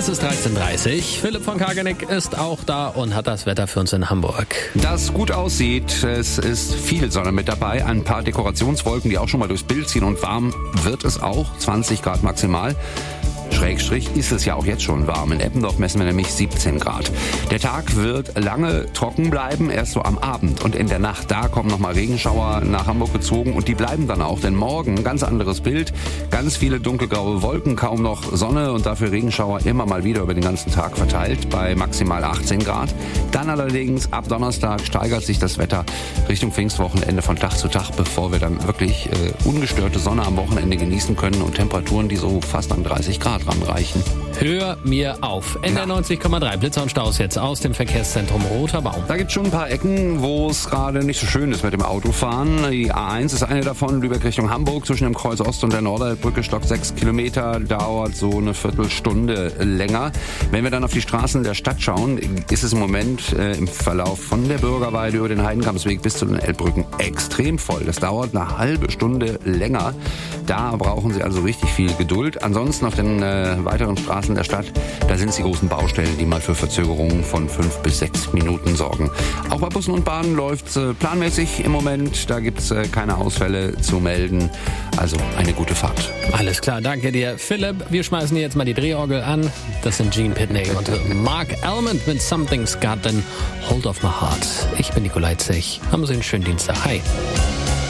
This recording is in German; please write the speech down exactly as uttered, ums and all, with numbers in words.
Es ist dreizehn Uhr dreißig. Philipp von Kaganeck ist auch da und hat das Wetter für uns in Hamburg. Das gut aussieht. Es ist viel Sonne mit dabei. Ein paar Dekorationswolken, die auch schon mal durchs Bild ziehen. Und warm wird es auch. zwanzig Grad maximal. Schrägstrich ist es ja auch jetzt schon warm. In Eppendorf messen wir nämlich siebzehn Grad. Der Tag wird lange trocken bleiben, erst so am Abend und in der Nacht. Da kommen nochmal Regenschauer nach Hamburg gezogen und die bleiben dann auch. Denn morgen ganz anderes Bild. Ganz viele dunkelgraue Wolken, kaum noch Sonne und dafür Regenschauer immer mal wieder über den ganzen Tag verteilt bei maximal achtzehn Grad. Dann allerdings ab Donnerstag steigert sich das Wetter Richtung Pfingstwochenende von Tag zu Tag, bevor wir dann wirklich äh, ungestörte Sonne am Wochenende genießen können und Temperaturen, die so fast an dreißig Grad ranreichen. Hör mir auf. N R neunzig Komma drei Blitzer und Staus jetzt aus dem Verkehrszentrum Roter Baum. Da gibt es schon ein paar Ecken, wo es gerade nicht so schön ist mit dem Autofahren. Die A eins ist eine davon, Lübeck Richtung Hamburg, zwischen dem Kreuz Ost und der Norderbrücke, Stock sechs Kilometer, dauert so eine Viertelstunde länger. Wenn wir dann auf die Straßen der Stadt schauen, ist es im Moment äh, im Verlauf von der Bürgerweide über den Heidenkampsweg bis zu den Elbbrücken extrem voll. Das dauert eine halbe Stunde länger. Da brauchen Sie also richtig viel Geduld. Ansonsten auf den äh, weiteren Straßen der Stadt, da sind es die großen Baustellen, die mal für Verzögerungen von fünf bis sechs Minuten sorgen. Auch bei Bussen und Bahnen läuft es äh, planmäßig im Moment. Da gibt es äh, keine Ausfälle zu melden. Also eine gute Fahrt. Alles klar, danke dir, Philipp. Wir schmeißen hier jetzt mal die Drehorgel an. Das sind Gene Pitney und Mark Almond mit Something's Got an Hold of My Heart. Ich bin Nikolai Zech. Haben Sie einen schönen Dienstag. Hi.